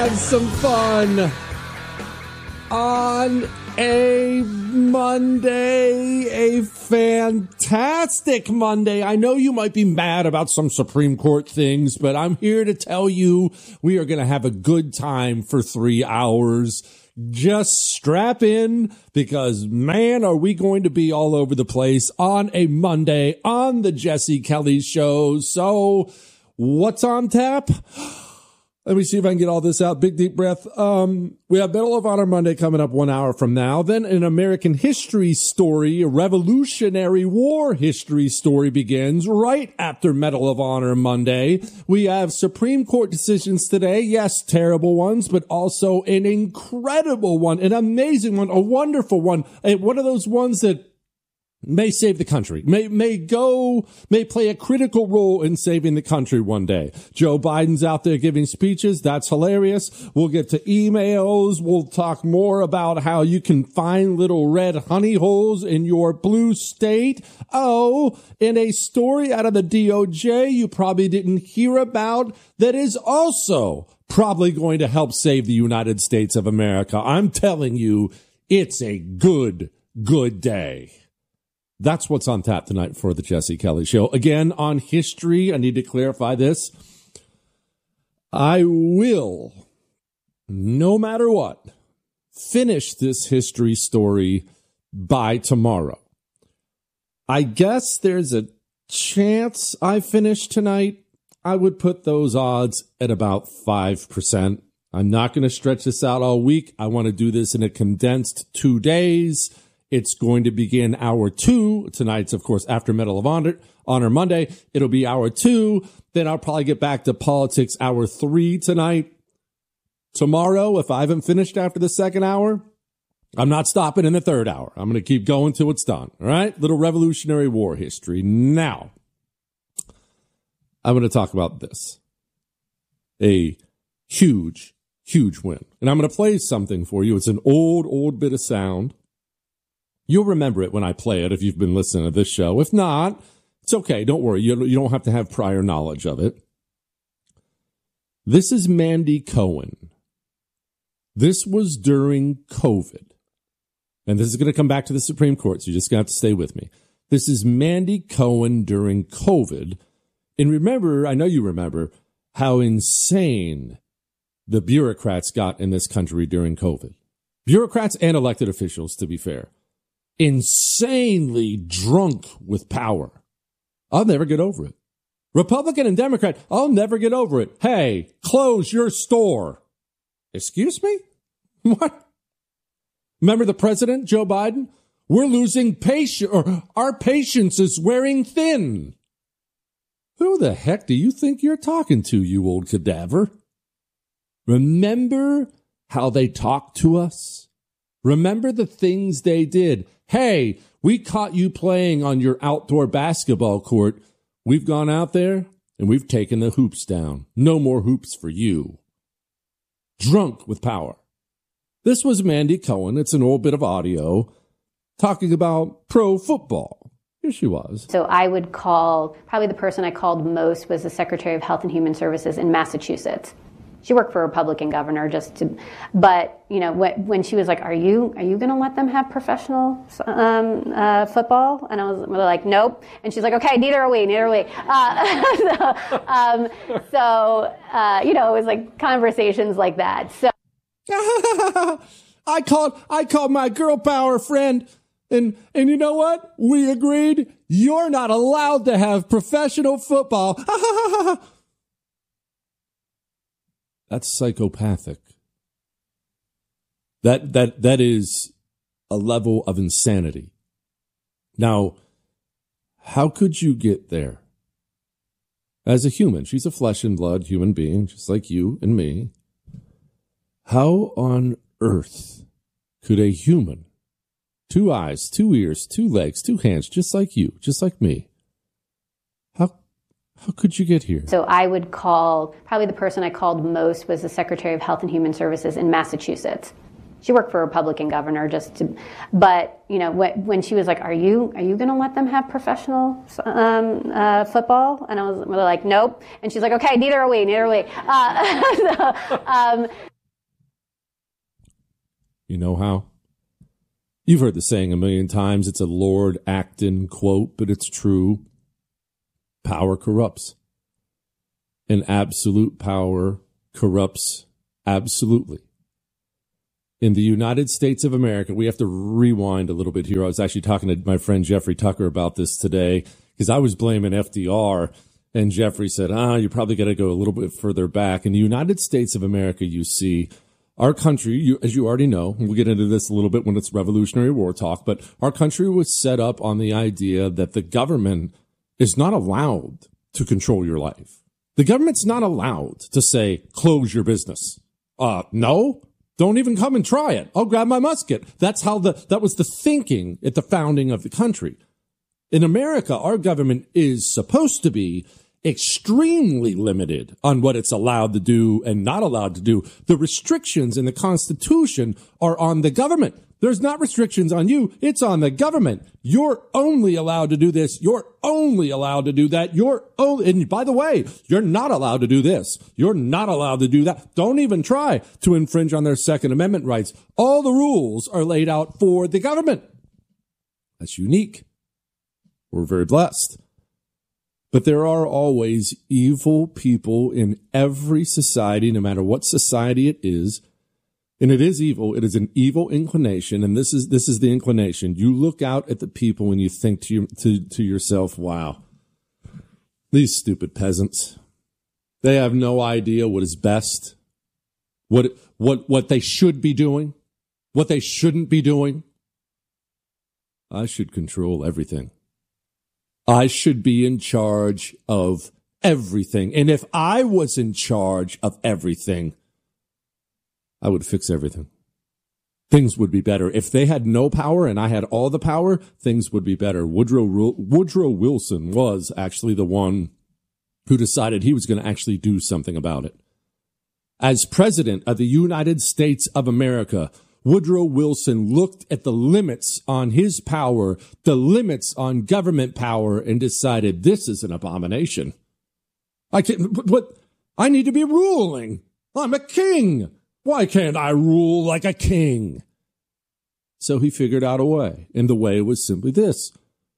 have some fun on a Monday, a fantastic Monday. I know you might be mad about some Supreme Court things, but I'm here to tell you we are going to have a good time for 3 hours. Just strap in because, man, are we going to be all over the place on a Monday on the Jesse Kelly Show. So what's on tap? Let me see if I can get all this out. Big, deep breath. We have Medal of Honor Monday coming up 1 hour from now. Then an American history story, a Revolutionary War history story begins right after Medal of Honor Monday. We have Supreme Court decisions today. Yes, terrible ones, but also an incredible one, an amazing one, a wonderful one. One of those ones that may save the country, may play a critical role in saving the country one day. Joe Biden's out there giving speeches. That's hilarious. We'll get to emails. We'll talk more about how you can find little red honey holes in your blue state. Oh, in a story out of the DOJ you probably didn't hear about that is also probably going to help save the United States of America. I'm telling you, it's a good day. That's what's on tap tonight for the Jesse Kelly Show. Again, on history, I need to clarify this. I will, no matter what, finish this history story by tomorrow. I guess there's a chance I finish tonight. I would put those odds at about 5%. I'm not going to stretch this out all week. I want to do this in a condensed 2 days. It's going to begin hour 2. Tonight's, of course, after Medal of Honor Monday. It'll be hour 2. Then I'll probably get back to politics hour 3 tonight. Tomorrow, if I haven't finished after the second hour, I'm not stopping in the third hour. I'm going to keep going till it's done. All right? Little Revolutionary War history. Now, I'm going to talk about this. A huge win. And I'm going to play something for you. It's an old bit of sound. You'll remember it when I play it if you've been listening to this show. If not, it's okay. Don't worry. You don't have to have prior knowledge of it. This is Mandy Cohen. This was during COVID. And this is going to come back to the Supreme Court, so you just got to stay with me. This is Mandy Cohen during COVID. And remember, I know you remember, how insane the bureaucrats got in this country during COVID. Bureaucrats and elected officials, to be fair. Insanely drunk with power. I'll never get over it. Republican and Democrat, I'll never get over it. Hey, close your store. Excuse me? What? Remember the president, Joe Biden? We're losing patience, or our patience is wearing thin. Who the heck do you think you're talking to, you old cadaver? Remember how they talked to us? Remember the things they did? Hey, we caught you playing on your outdoor basketball court. We've gone out there and we've taken the hoops down. No more hoops for you. Drunk with power. This was Mandy Cohen. It's an old bit of audio talking about pro football. Here she was. So I would call, probably the person I called most was the Secretary of Health and Human Services in Massachusetts. She worked for a Republican governor but you know, when she was like, are you going to let them have professional football? And I was like, nope. And she's like, okay, neither are we. You know, it was like conversations like that. So I called my girl power friend and you know what? We agreed you're not allowed to have professional football. That's psychopathic. That is a level of insanity. Now, how could you get there? As a human, she's a flesh and blood human being, just like you and me. How on earth could a human, 2 eyes, 2 ears, 2 legs, 2 hands, just like you, just like me, how could you get here? So I would call, probably the person I called most was the Secretary of Health and Human Services in Massachusetts. She worked for a Republican governor but you know, when she was like, are you going to let them have professional football? And I was like, nope. And she's like, okay, neither are we. You know how? You've heard the saying a million times. It's a Lord Acton quote, but it's true. Power corrupts. And absolute power corrupts absolutely. In the United States of America, we have to rewind a little bit here. I was actually talking to my friend Jeffrey Tucker about this today because I was blaming FDR, and Jeffrey said, you probably got to go a little bit further back. In the United States of America, you see, our country, as you already know, and we'll get into this a little bit when it's Revolutionary War talk, but our country was set up on the idea that the government is not allowed to control your life. The government's not allowed to say, close your business. No, don't even come and try it. I'll grab my musket. That was the thinking at the founding of the country. In America, our government is supposed to be extremely limited on what it's allowed to do and not allowed to do. The restrictions in the Constitution are on the government. There's not restrictions on you. It's on the government. You're only allowed to do this. You're only allowed to do that. And by the way, you're not allowed to do this. You're not allowed to do that. Don't even try to infringe on their Second Amendment rights. All the rules are laid out for the government. That's unique. We're very blessed. But there are always evil people in every society, no matter what society it is. And it is evil. It is an evil inclination. And this is the inclination. You look out at the people and you think to yourself, wow, these stupid peasants, they have no idea what is best, what they should be doing, what they shouldn't be doing. I should control everything. I should be in charge of everything. And if I was in charge of everything, I would fix everything. Things would be better. If they had no power and I had all the power, things would be better. Woodrow Wilson was actually the one who decided he was going to actually do something about it. As president of the United States of America, Woodrow Wilson looked at the limits on his power, the limits on government power, and decided this is an abomination. I need to be ruling. I'm a king. Why can't I rule like a king? So he figured out a way, and the way was simply this.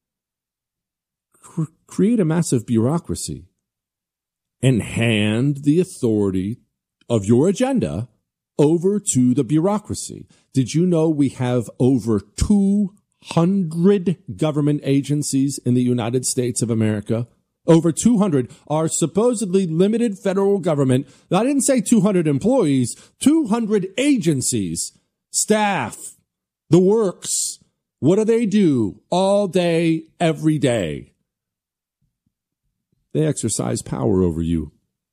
Create a massive bureaucracy and hand the authority of your agenda over to the bureaucracy. Did you know we have over 200 government agencies in the United States of America? Over 200 are supposedly limited federal government. I didn't say 200 employees, 200 agencies, staff, the works. What do they do all day, every day? They exercise power over you.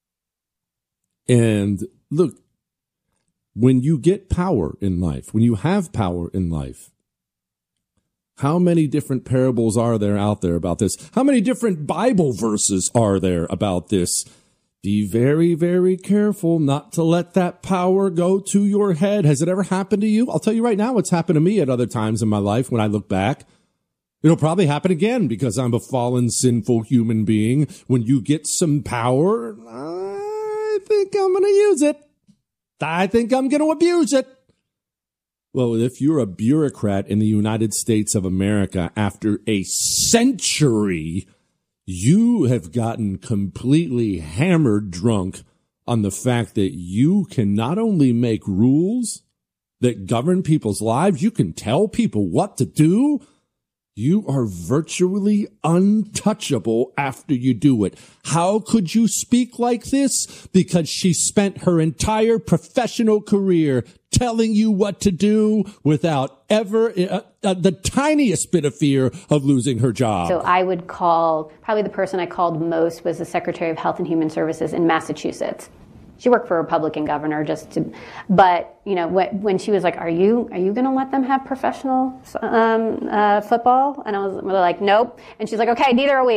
And look, when you get power in life, when you have power in life, how many different parables are there out there about this? How many different Bible verses are there about this? Be very, very careful not to let that power go to your head. Has it ever happened to you? I'll tell you right now, it's happened to me at other times in my life when I look back. It'll probably happen again because I'm a fallen, sinful human being. When you get some power, I think I'm going to use it. I think I'm going to abuse it. Well, if you're a bureaucrat in the United States of America, after a century, you have gotten completely hammered drunk on the fact that you can not only make rules that govern people's lives, you can tell people what to do. You are virtually untouchable after you do it. How could you speak like this? Because she spent her entire professional career telling you what to do without ever the tiniest bit of fear of losing her job. So I would call, probably the person I called most was the Secretary of Health and Human Services in Massachusetts. She worked for a Republican governor but you know, when she was like, are you going to let them have professional football? And I was like, nope. And she's like, okay, neither are we.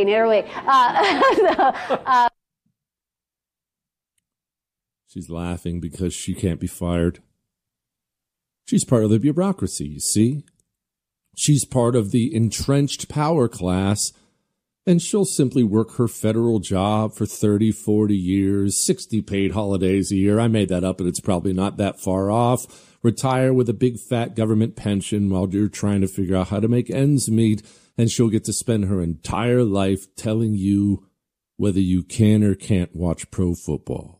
She's laughing because she can't be fired. She's part of the bureaucracy, you see? She's part of the entrenched power class and she'll simply work her federal job for 30, 40 years, 60 paid holidays a year. I made that up, and it's probably not that far off. Retire with a big fat government pension while you're trying to figure out how to make ends meet, and she'll get to spend her entire life telling you whether you can or can't watch pro football.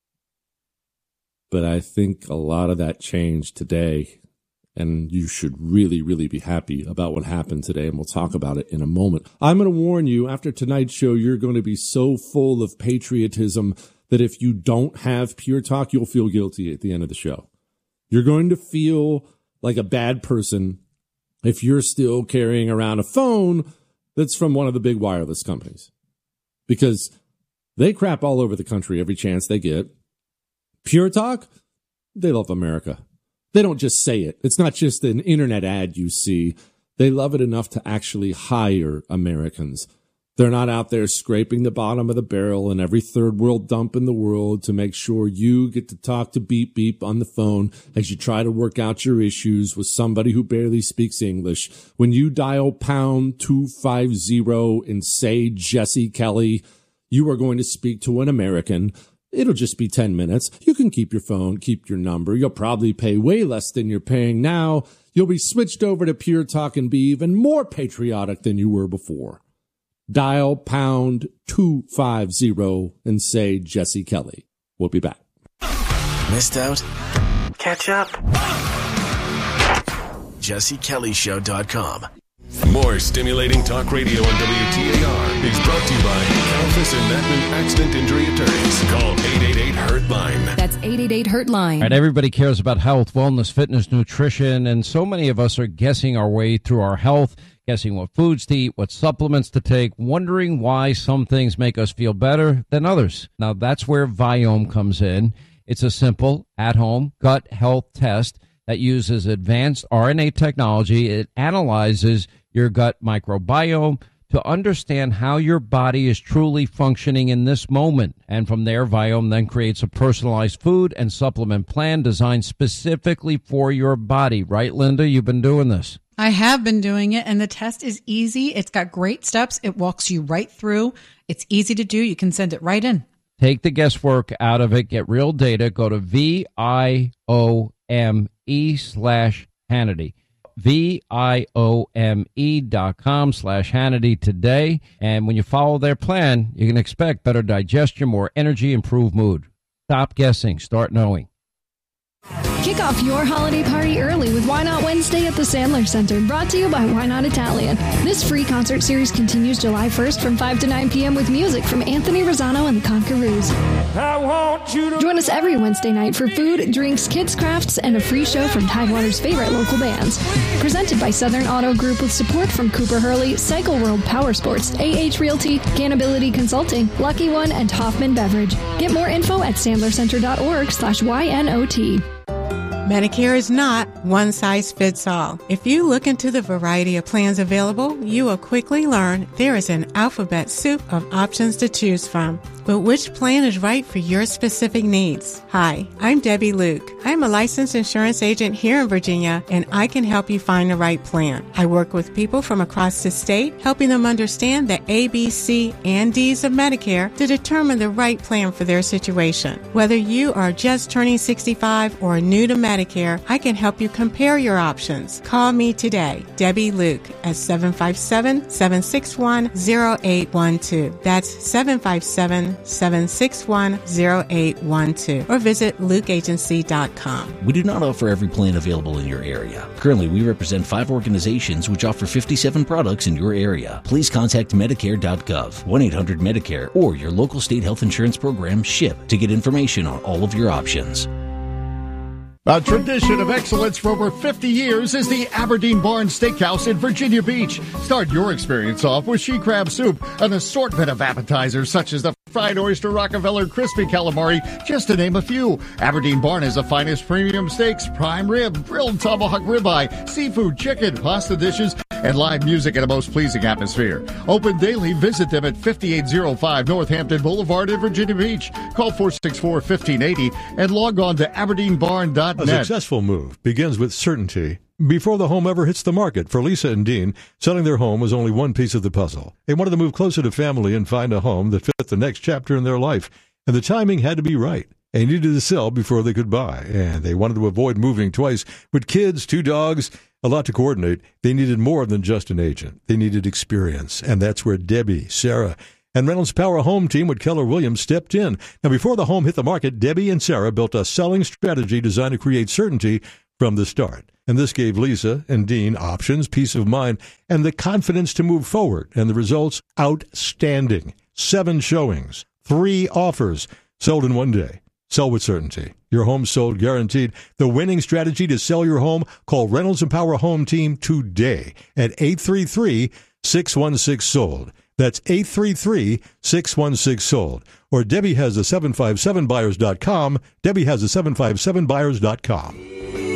But I think a lot of that changed today, and you should really, really be happy about what happened today, and we'll talk about it in a moment. I'm going to warn you, after tonight's show, you're going to be so full of patriotism that if you don't have Pure Talk, you'll feel guilty at the end of the show. You're going to feel like a bad person if you're still carrying around a phone that's from one of the big wireless companies, because they crap all over the country every chance they get. Pure Talk, they love America. They don't just say it. It's not just an internet ad you see. They love it enough to actually hire Americans. They're not out there scraping the bottom of the barrel in every third world dump in the world to make sure you get to talk to Beep Beep on the phone as you try to work out your issues with somebody who barely speaks English. When you dial pound 250 and say Jesse Kelly, you are going to speak to an American. It'll just be 10 minutes. You can keep your phone, keep your number. You'll probably pay way less than you're paying now. You'll be switched over to Pure Talk and be even more patriotic than you were before. Dial pound 250 and say Jesse Kelly. We'll be back. Missed out? Catch up. JesseKellyShow.com. More stimulating talk radio on WTAR is brought to you by Kalfas and Natman Accident Injury Attorneys. Call 888-HURT-LINE. That's 888-HURT-LINE. Right, everybody cares about health, wellness, fitness, nutrition, and so many of us are guessing our way through our health, guessing what foods to eat, what supplements to take, wondering why some things make us feel better than others. Now, that's where Viome comes in. It's a simple, at-home gut health test that uses advanced RNA technology. It analyzes your gut microbiome to understand how your body is truly functioning in this moment. And from there, Viome then creates a personalized food and supplement plan designed specifically for your body. Right, Linda? You've been doing this. I have been doing it, and the test is easy. It's got great steps. It walks you right through. It's easy to do. You can send it right in. Take the guesswork out of it. Get real data. Go to VIOME/Hannity. VIOME.com/Hannity today. And when you follow their plan, you can expect better digestion, more energy, improved mood. Stop guessing. Start knowing. Kick off your holiday party early with Why Not Wednesday at the Sandler Center, brought to you by Why Not Italian. This free concert series continues July 1st from 5 to 9 p.m. with music from Anthony Rosano and the Conquerors. Join us every Wednesday night for food, drinks, kids' crafts, and a free show from Tidewater's favorite local bands. Presented by Southern Auto Group with support from Cooper Hurley, Cycle World Power Sports, AH Realty, Canability Consulting, Lucky One, and Hoffman Beverage. Get more info at sandlercenter.org/YNOT. Medicare is not one size fits all. If you look into the variety of plans available, you will quickly learn there is an alphabet soup of options to choose from. But which plan is right for your specific needs? Hi, I'm Debbie Luke. I'm a licensed insurance agent here in Virginia, and I can help you find the right plan. I work with people from across the state, helping them understand the A, B, C, and D's of Medicare to determine the right plan for their situation. Whether you are just turning 65 or new to Medicare, I can help you compare your options. Call me today, Debbie Luke, at 757-761-0812. That's 757-761-0812. Or visit lukeagency.com. We do not offer every plan available in your area. Currently, we represent 5 organizations which offer 57 products in your area. Please contact Medicare.gov, 1-800-MEDICARE, or your local state health insurance program, SHIP, to get information on all of your options. A tradition of excellence for over 50 years is the Aberdeen Barn Steakhouse in Virginia Beach. Start your experience off with she crab soup, an assortment of appetizers such as the fried oyster, Rockefeller, crispy calamari, just to name a few. Aberdeen Barn has the finest premium steaks, prime rib, grilled tomahawk ribeye, seafood, chicken, pasta dishes, and live music in a most pleasing atmosphere. Open daily. Visit them at 5805 Northampton Boulevard in Virginia Beach. Call 464-1580 and log on to aberdeenbarn.net. A successful move begins with certainty Before the home ever hits the market, for Lisa and Dean, selling their home was only one piece of the puzzle. They wanted to move closer to family and find a home that fit the next chapter in their life, and the timing had to be right. They needed to sell before they could buy, and they wanted to avoid moving twice. With kids, 2 dogs, a lot to coordinate, they needed more than just an agent. They needed experience, and that's where Debbie, Sarah, and Reynolds Power Home Team with Keller Williams stepped in. Now, before the home hit the market, Debbie and Sarah built a selling strategy designed to create certainty from the start. And this gave Lisa and Dean options, peace of mind, and the confidence to move forward. And the results, outstanding. 7 showings, 3 offers, sold in one day. Sell with certainty. Your home sold guaranteed. The winning strategy to sell your home, call Reynolds and Power Home Team today at 833-616-SOLD. That's 833-616-SOLD. Or Debbie has the 757buyers.com. Debbie has the 757buyers.com.